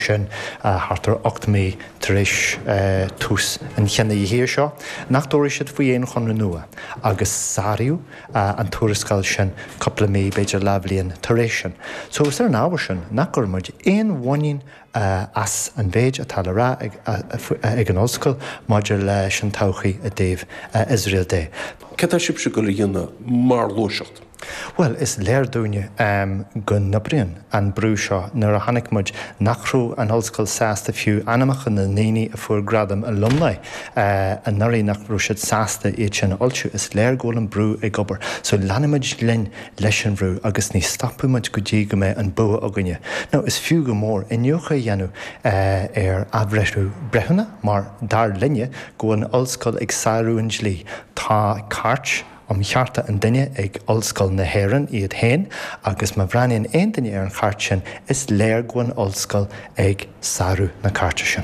sin hartar 8 mí taréis tús an cheanna I hir seo, nach dóir siad faoi éon chun nua, agus sáriú an túrascail sin coppla mí beidir leblíonn taréis sin. So is an ábhar sin nach gur muid éon bhainin as an bhéid a tal rá ag an ollscoil maidir le sin tochaí a déobh Israel dé. Ceta sibse go dhéanana mar lóiseacht? Well, is léir dúine gun na brion an brú seo nuair a hanig muid nachrú an ollscoil sásta fiú animachan na néine a fuair gradam a lumnaid an nuirí nachrú siad sásta iad sin olsú is léir ggóil an brú ag gobar. So leanimiid linn leis an brú agus ní stoppuid go dtí go mé an bua aganine. No, is fiú go mór inniucha dhéanú abreisú brehanna mar dar linne go an ollscoil ag sairú an dlí tá cáirt chearta an duine ag ollscoil na hÉireann iad hain agus má bhreaíonn aon duine ar an cáirt sin is léir go an ollscoil ag sairú na cáirte sin.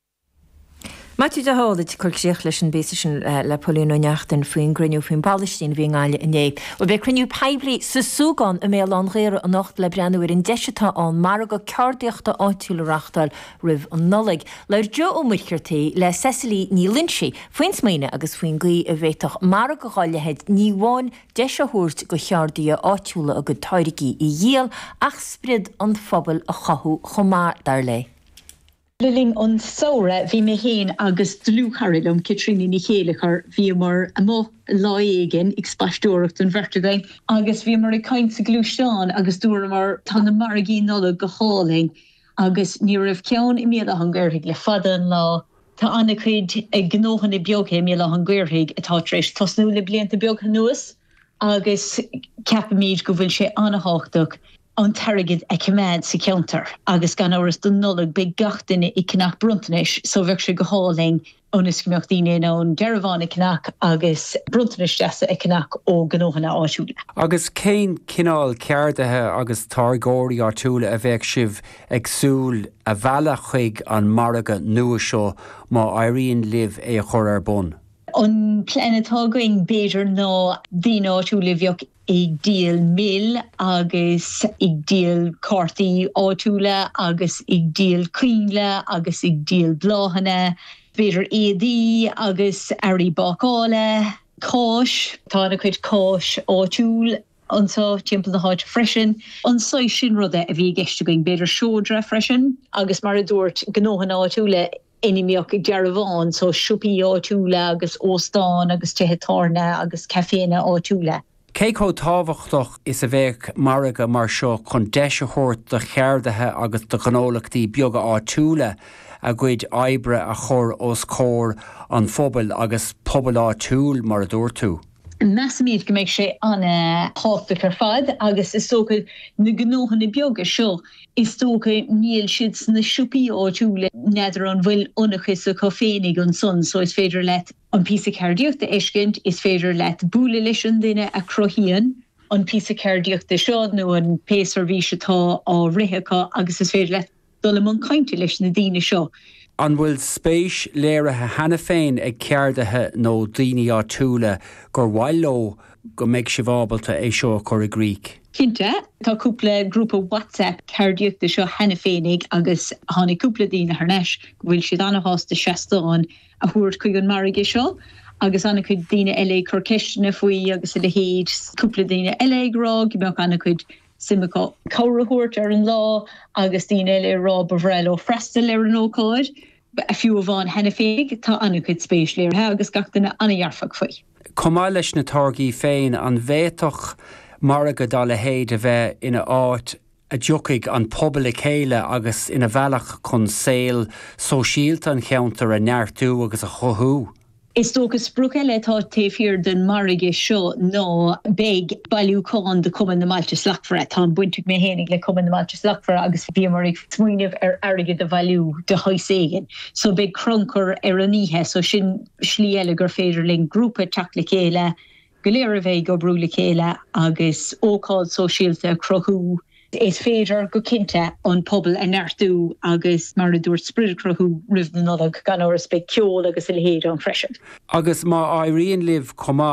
Matthew de Hallid chuircéoch leis an béise sin le Paulín O'Neachtain faoin grinniú faoin Palestine bhí ngáile inné. Ó bheith criniú peibli sa súgan a mé an réire an nacht le breanúir in deisitá an mar go ceardaíochta áitiúlareachtail rih an nolig. Leir jo ó muirchirtaí le Cecily ní Lynchí faoin smaoine agus faoin gí a bhéitach mar go gáilehead ní bháin deisithirt go cheardaí áitiúla a go táiricí I dhéal ach sprid an phobal a chathú chomá dar le. Lilling on saura vi me heen agus dlúcharilum Kitrini ní chéalachar vi mar a mo láigen ag spastóracht an vertegain agus vi mar a kaint sa glúisteán agus dúra mar tan na margí nola go háling agus ní rah ceann I méad a hangurthaigh le fada an lá tá anna chuid ag gnóchan I beagtha méad a hangurthaigh atá treis tosnú le blianta beagtha nuas agus ceapa míid go bhfuil sé anna háchtach an targid eceméid sa counter agus gan áras don nolag be gachtainine I Cnach Bruntanis so bheith sé go háling ónas gombeocht daoine ón dearmháin I Cnach agus Bruntanis deasa I Cnach ó gnóhanna áisiúla. Agus cén cinál ceardathe agus targóirí áitiúla a bheith sibh agsúil a bheala chuig an maraga nua seo má éiríonn libh é a chur ar bun. An planetá going beidir ná dtíine áitiúla bheoh ag díal mill agus ag díal cártaí áitiúla agus ag díal cuinle agus ag díal bláhanna beidir éadaí agus airí bacála cáis tá na chuid cáis áitiúil ansá timp na háid freisin an sois sin ruda a bhí geiste going beidir seodra freisin agus mar a dúirt gnóhan áitiúla inimíoch ag dearmháin so siúpaí áitiúla agus óstáin agus tehetarna agus caféna áitiúla. Cé có tábhachtach is a bheith maraga mar seo chun deisithirt de cheardathe agus de ghnólachtaí beaga áitiúla a gcuid oibre a chur os cór an phobal agus pobal áitiúil mar a dúir tú. Nasmíad go méid sé anna háchtach ar fad agus is tócha na gnóhanna beaga seo is tócha níl siad na siúpaí áitiúla neidir an bhfuil ionachas a cofénig an son so is féidir leit an písa ceardaíochta éiscint is féidir leit búla leis an duine a crochíon an písa ceardaíochta seo nó an péasar bhísetá á rithecha agus is féidir leit dul am an cainte leis na daoine seo. An bhfuil spéis léirethe hena féin ag ceardathe nó daoine áitiúla gur bhhail ló go méid sibhábalta é seo chur i Gríoch. Cinnte, tá cúpla grúpa WhatsApp ceardaíochta seo hena féinnig agus tháinig cúpla daoine thneis go bhfuil siad anna hásta seastáin a thuairt chuig an margaí seo agus anna chuid daoine eile chur ceistena faoi agus i le héad cúpla daoine eile agrá go mbeadh anna chuid simachá cabhrathúirt ar an lá agus daoine eile rá bhreil ó freistal ar an ócáid a fiú bháin hena féig tá anna chuid spéis léirthe agus gachtainna anna dhearfach faoi. Comá leis na targaí féin an bhéitoch maraga dá le héad a bheith ina áit a dúchaigh an pobal chéile agus ina bhealach chun saoil sóisialta an cheantar a neartú agus a chothú. Is tógus brúile tá taobhfíor den margaí seo nó beag bailúcháin de cumann na Máilte Slachfra tá buinteach mé hénig le cumann na Máilte Slachfra agus bhí mar ag smuoineh ar airige de bhailú de haiséigen. So beag croncur ar an níthe so sin slí eile gur féidir ling grúpa teach le chéile, go léir a bheith go brú le chéile agus ócáid sóisialta crochú. Is féidir go cinnte an pobal a neartú agus mar a dúirt sprid crochú rih na nodag gan áras be ceol agus i le héad an freisin. Agus má éiríonn libh comá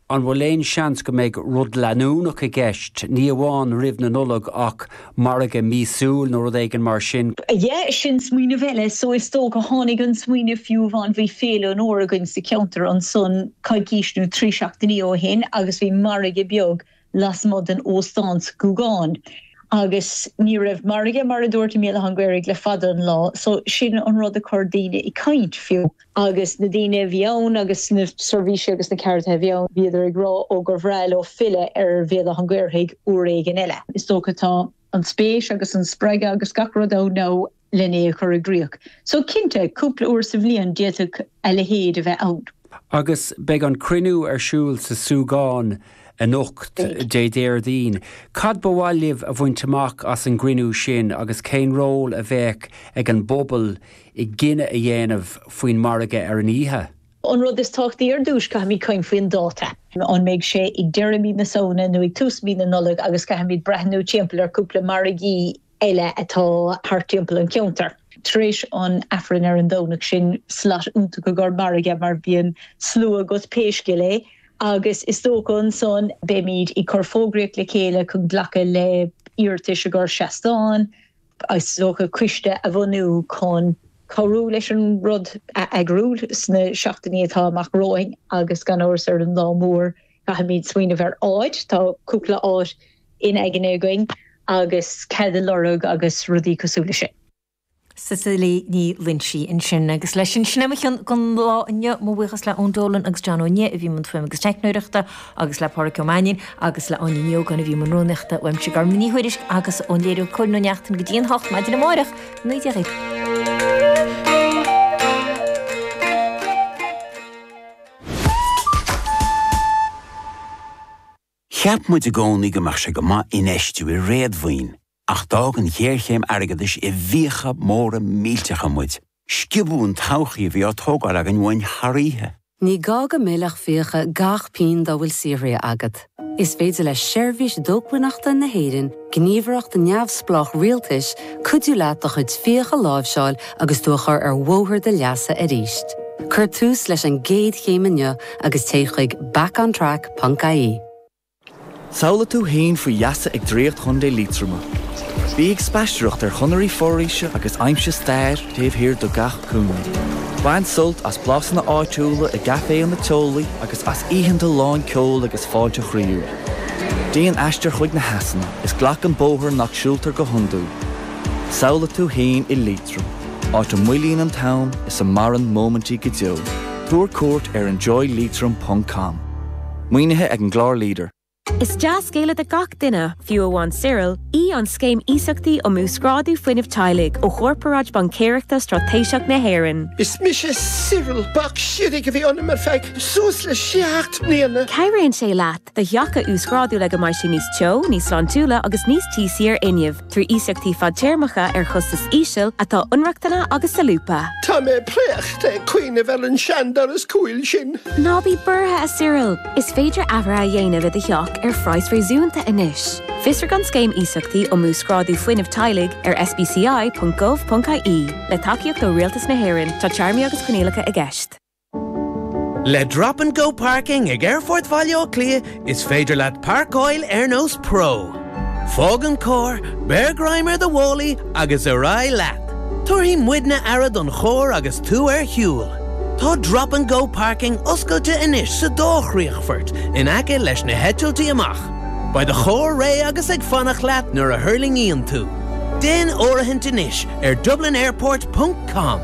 an bhfuil seans go méid rud leanúnach a gceist, ní amháin ribh na nullag ach marga mísúil nó rud éigen mar sin. Sin smuoine bheile, so is sto go tháinig an smuoine fiú bhain bhí féile an Oregon sa counter an son caiigíisnú trí seachtaí ó hin, agus bhí marga beag las mod an óstáns gúgáin. Agus ní raibh marga mar a dúirta míle an gcuireadh le fada an lá, so sin an rud a chuir daoine i caint fiú. Agus na daoine bheann agus na servíse agus na cearta bheann bhíidir ag rá ó gur bhreil ó fille bhéad an gcuireadh uair éigen eile. Is tóchatá an spéis agus an spreige agus gacrad ó nó lené chur a gríoch. So cinnte cúpla uair sa bhliain diaithe eile héad a bheith ann. Agus beag an crinú siúil sa súgáin a nocht déir dín. Cad bhhailibh a bhainteach as an grinú sin agus céin ról a bheith ag an bobbal I gine a dhéanamh faoin marga ar an ihe. An rud is táchtaí ar dúis go mí coin faoin dáta. An méid sé ag deirmí na saona nó ag túsmí na nullag agus go míid brethnú timppla ar cúpla margaí eile atá thar timppla an counter. Tréis an afran ar an dónach sin slat únta go gur marga mar bíon slú agus péiscile. Agus is tóchan son be míid I chur fógraíoch le chéile chun ghlacha le íortais a gur seastáin, is tócha cuiste a bhhanú chun choú leis an rud agrúil sna seachtaí atá amach roing agus gan áras ar an lá mór a míid smuoine bhar áid, tá cúpla áid in aigené going agus cead a lorug agus rudí cosúla sin. Cecily ní Lynchie in sin agus leis sin sinimimean gon lá inne móhuichas le óndólan agus Johnóine a bhí man fuim agus teicnúireachta agus le Paracomanion agus le ónnío gan a bhí man rónachta weim si gar miníhuiiris agus ónléirú chuneachtain go dtíon hocht maidin na máireach nó deig. Cheap muid a gcónaí go mar se go ma inéistú I réadmhaoin. Ach dag an chéirchéim airgeadis I bhíocha móra míltecha muid. Scibún tauchaí bhí átógar ag an bhain tharíthe. Ní gaga méleach fíocha gach pín dá bhfuil Syria agad. Is féidir le seirbhís dógbuachta na héireann, gníomhreacht an neamhsplách rialtais, cuidú leat a chuid fíocha láimhseáil agus dúchar ar mhóthar de leasa a ríist. Cur tús leis an géad chéimeanne agus téigh backontrack.ie. Saola tú hain faoi jaasa ag dréocht chun dé lítrama. Bhí ag speisteocht ar chunairí fóréise agus aimse stair taobh hir do gach cúna. Bhain sult as plásanna áitiúla I gafé an na teolaí agus as íhananta láin ceol agus fáilte chríúr. Déan eistear chuig na hasanna is ghlach an bóthar nach siúltar go hundú. Saola tú hain I lítram. Áit an muilín an town is a maran momentí go deo. Dúir cuat ar enjoylítram.com. Muoinethe ag an glár líder. Is jazz scéile de gach duine fiú amháin Cyril, í an scéim ísachtaí ó músgráidú fuinmh teilig ó chorparáid bancéireachta stratéiseach na hÉireann. Is mise Cyril bach siúdig a bhí anna mar feig sús le seacht mbliana. Cairíonn sé leat de theacha úsgráidú le go mbeidh sé níos teo, níos lántiúla agus níos tíosaí ar inniamh trí ísachtaí fadtéirmeacha ar chustas íseal atá unreachtainna agus sa lúpa. Tá mé plecht ag cuioine bheith an seandar is cúil sin. Ná bhí burtha a Cyril, is féidir ahra a dhéanamh a theach ar freies réisiúnta inis. Fisar gan scéim ísachtaí ó músgráidú fuinmh teilig ar sbci.gov.ie le takeíocht ó rialtas na hÉireann tá Charmy agus Cornélacha a gceist. Le drop and go parking ag Airfort Valio Clia is féidir leat Park Oil Airnos Pro. Fog an cór, Bear Grimer the Wally agus a rai leat. Tuairtí muidna arad an chór agus tú ar hiúil. Tá drop and go parking oscailte inis sa dóchríochfort in aice leis na heitiltí amach. By the chór ré agus ag fannach leat nuair a hurling íon tú. Den orithint inis ar dublinairport.com.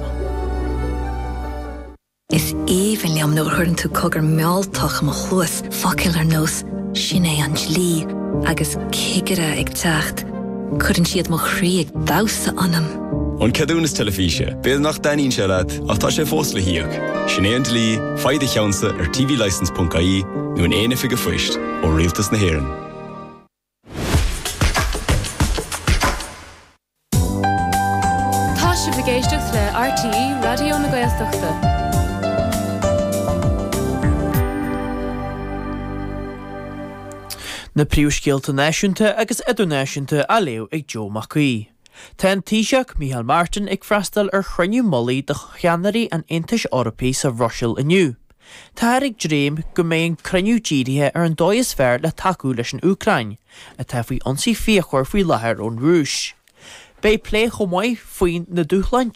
Is even liam nuair chuireann tú cogur meáilteach am a chuas faciil ar nós sin é an slí agus cigire ag teacht. Cuireann siad mo chrí ag dása anam. On cadúnas telefíse, béad nach daíonn se leat ach tá sé fós le hiíoch. Sin é an dlí, faide cheansa ar tvlicense.ie nó an éana fiige foiist ó rialtas na hÉireann. Tá sé bhgéisteach le RTE Radio na Gaeltachta. Na príomhscéalta náisiúnta agus idirnáisiúnta a léamh ag Joe McCuí. Tá an Taoiseach Micheál Martin ag freastal ar chruinniú mollaí de cheannairí an Aontais Eorpaí sa Bhrosail inniu. Tárig dréim go méon cruniú dírithe ar an dóis fearr le taú leis an Úcrain, a tá faoi ansaí fíochar faoi láthair ón Rúis. Bei plé chomáid faoin na dúchláin